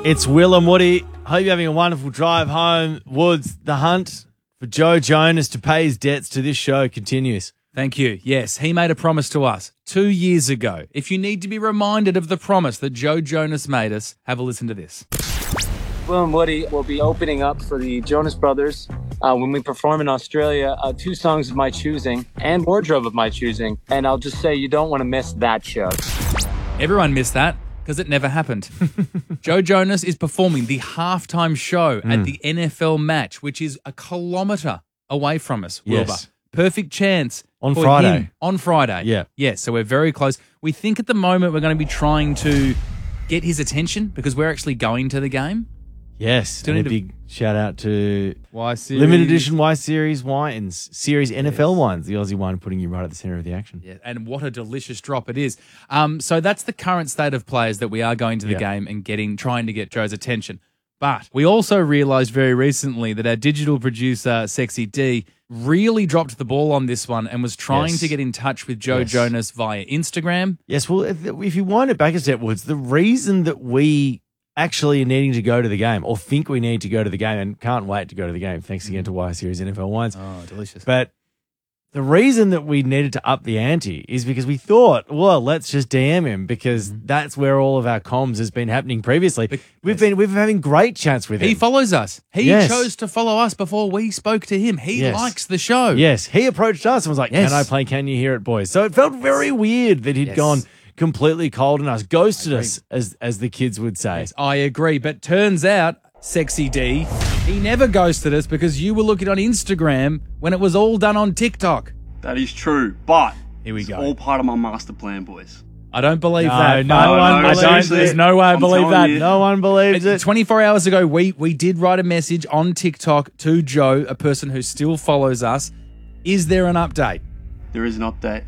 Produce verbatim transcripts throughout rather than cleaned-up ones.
It's Will and Woody. Hope you're having a wonderful drive home. Woods, the hunt for Joe Jonas to pay his debts to this show continues. Thank you. Yes, he made a promise to us two years ago. If you need to be reminded of the promise that Joe Jonas made us, have a listen to this. Will and Woody will be opening up for the Jonas Brothers uh, when we perform in Australia. Uh, two songs of my choosing and wardrobe of my choosing. And I'll just say you don't want to miss that show. Everyone missed that because it never happened. Joe Jonas is performing the halftime show mm. at the N F L match, which is a kilometre away from us, Wilbur. Yes. Perfect chance on for Friday. Him on Friday. Yeah. Yes, so we're very close. We think at the moment we're going to be trying to get his attention because we're actually going to the game. Yes, Doing and a it- big shout out to Y Series. limited edition Y Series wines, Series N F L Yes. wines, the Aussie one putting you right at the centre of the action. Yeah, and what a delicious drop it is. Um, so that's the current state of players that we are going to the Yeah. game and getting, trying to get Joe's attention. But we also realised very recently that our digital producer, Sexy D, really dropped the ball on this one and was trying Yes. to get in touch with Joe Yes. Jonas via Instagram. Yes, well, if, if you wind it back a step, Woods, the reason that we actually are needing to go to the game or think we need to go to the game and can't wait to go to the game, thanks again to Y Series N F L wines. Oh, delicious. But the reason that we needed to up the ante is because we thought, well, let's just D M him because Mm-hmm. that's where all of our comms has been happening previously. We've been we've been having great chats with He him. follows us. He Yes. chose to follow us before we spoke to him. He Yes. likes the show. Yes, he approached us and was like, Yes. "Can I play Can You Hear It, boys?" So it felt very weird that he'd Yes. gone completely cold on us, ghosted agree. us, as as the kids would say. Yes, I agree. But turns out, Sexy D, he never ghosted us because you were looking on Instagram when it was all done on TikTok. That is true, but Here we it's go. all part of my master plan, boys. I don't believe No, that. no but one I believes don't- it. There's no way I I'm believe telling that. you. No one believes it. twenty-four hours ago, we, we did write a message on TikTok to Joe, a person who still follows us. Is there an update? There is an update.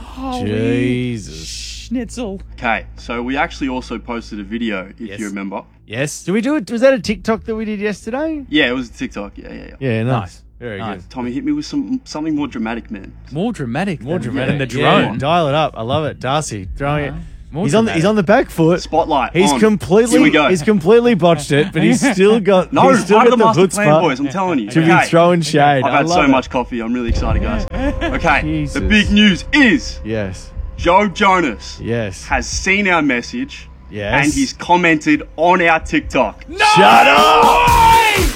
Jesus. Schnitzel. Okay, so we actually also posted a video, if Yes. you remember. Yes. Did we do it? Was that a TikTok that we did yesterday? Yeah, it was TikTok. Yeah, yeah, yeah. Yeah, Nice. nice. Very Nice. good. Tommy, hit me with some something more dramatic, man. More dramatic. More than- dramatic. than the Yeah, drone. dial it up. I love it. Darcy throwing it. More He's on the, dramatic. he's on the back foot. Spotlight. He's on. completely Here we go. he's completely botched it, but he's still got no, he's still part got of the master the plan, chutzpah boys. I'm telling you. to okay. be throwing shade. I've I had love so it. much coffee. I'm really excited, guys. Okay, Jesus. the big news is Yes. Joe Jonas Yes. has seen our message Yes. and he's commented on our TikTok. Shut up!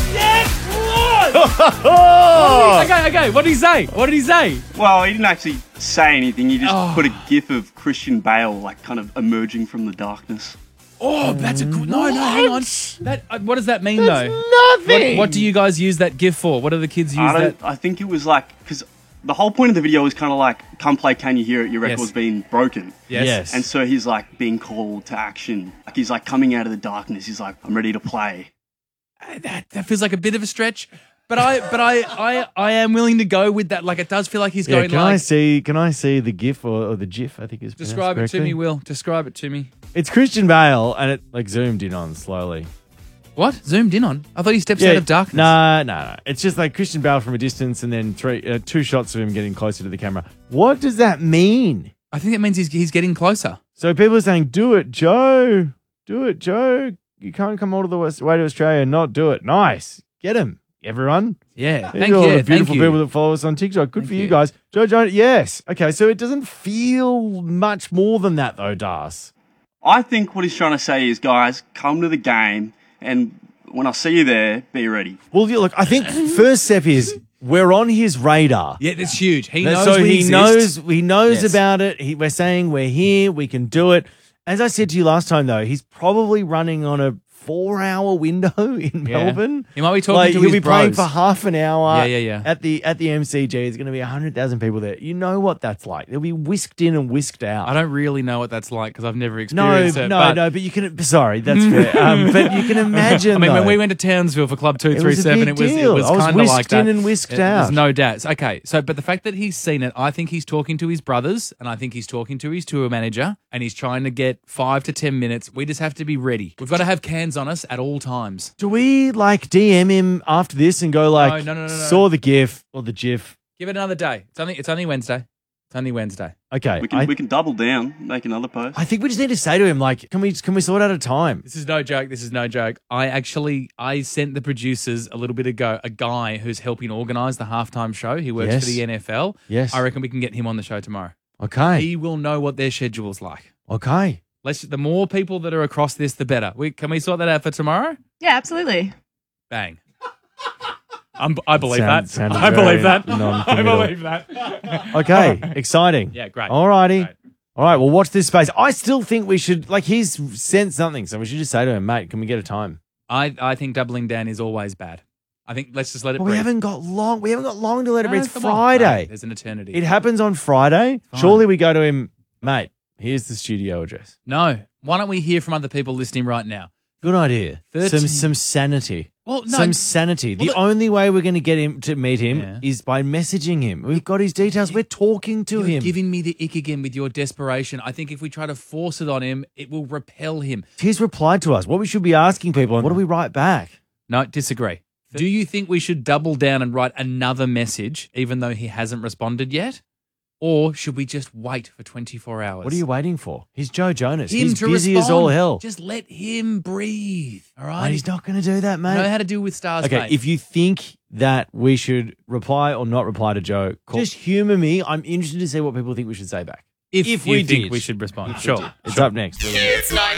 Oh! Okay, okay. What did he say? What did he say? Well, he didn't actually say anything. He just Oh. put a gif of Christian Bale, like kind of emerging from the darkness. Oh, that's a good. No, no, hang on. That. Uh, what does that mean, That's though? nothing. What, what do you guys use that GIF for? What do the kids use I that? don't. I think it was like because the whole point of the video was kind of like, "Come play, can you hear it? Your record's Yes. been broken." Yes. Yes. And so he's like being called to action. Like he's like coming out of the darkness. He's like, "I'm ready to play." Uh, That that feels like a bit of a stretch, but I but I I, I am willing to go with that. Like it does feel like he's Yeah, going can I like. see can I see the GIF or, or the GIF, I think is Describe it to me, Will. Describe it to me. It's Christian Bale and it like zoomed in on slowly. What? Zoomed in on? I thought he steps out of darkness. No, no, no. It's just like Christian Bale from a distance and then three uh, two shots of him getting closer to the camera. What does that mean? I think it means he's he's getting closer. So people are saying, "Do it, Joe. Do it, Joe. You can't come all the west- way to Australia and not do it." Nice. Get him, everyone. Yeah. Thank Thank all you. the Thank beautiful you. people that follow us on TikTok. Good Thank for you you. guys. Joe Jonas, yes. Okay, so it doesn't feel much more than that though, Das. I think what he's trying to say is, guys, come to the game, and when I see you there, be ready. Well, yeah, look, I think first step is we're on his radar. Yeah, that's huge. He That- knows so we he exist. knows he knows Yes. about it. He, we're saying we're here, we can do it. As I said to you last time, though, he's probably running on a four-hour window in Yeah. Melbourne. He might be talking like, to he'll his be playing bros. for half an hour. Yeah, yeah, yeah. At the at the M C G, there's going to be a hundred thousand people there. You know what that's like. They'll be whisked in and whisked out. I don't really know what that's like because I've never no, experienced it. no, but no. But you can. Sorry, that's fair. Um, but you can imagine. I mean, though, when we went to Townsville for Club two It three was a seven, big it was it deal. was I was kind of whisked like that. in and whisked Yeah, out. There's no doubts. Okay, so but the fact that he's seen it, I think he's talking to his brothers, and I think he's talking to his tour manager, and he's trying to get five to ten minutes. We just have to be ready. We've got to have cans on us at all times. Do we like D M him after this and go like, No, no, no, no, no. saw the GIF or the GIF? Give it another day. It's only it's only Wednesday. It's It's only Wednesday. Okay. We can I, we can double down, make another post. I think we just need to say to him, like, can we can we sort out a time? This is no joke. This is no joke. I actually I sent the producers a little bit ago a guy who's helping organise the halftime show. He works Yes. for the N F L. Yes. I reckon we can get him on the show tomorrow. Okay. He will know what their schedule's like. Okay. Let's. The more people that are across this, the better. We, can we sort that out for tomorrow? Yeah, absolutely. Bang. I'm, I believe Sound- that. sounded I believe very that. I non-committal. believe that. Okay. Exciting. Yeah, great. All righty. Great. All right. Well, watch this space. I still think we should, like, he's sent something, so we should just say to him, mate, can we get a time? I, I think doubling down is always bad. I think let's just let it But we breathe. haven't got long. We haven't got long to let it No, breathe. It's come on. Friday. No, there's an eternity. It happens on Friday. Fine. Surely we go to him, mate, here's the studio address. no. Why don't we hear from other people listening right now? Good idea. thirteen Some some sanity. Well, no. Some sanity. Well, the the- only way we're going to get him to meet him Yeah. is by messaging him. We've got his details. We're talking to You're him. giving me the ick again with your desperation. I think if we try to force it on him, it will repel him. He's replied to us. What we should be asking people, and what do we write back? No, disagree. Do you think we should double down and write another message, even though he hasn't responded yet? Or should we just wait for twenty-four hours? What are you waiting for? He's Joe Jonas. Him He's to busy respond. as all hell. Just let him breathe. All right. But he's not going to do that, I mate. know how to deal with stars. Okay, mate. if you think that we should reply or not reply to Joe, just humour me. I'm interested to see what people think we should say back. if, if you we think did. we should respond, sure. It's up next. It's